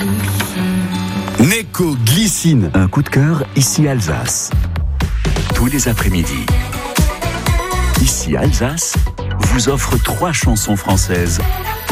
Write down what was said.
Neko Glycine. Un coup de cœur, ici Alsace. Tous les après-midi. Ici Alsace vous offre 3 chansons françaises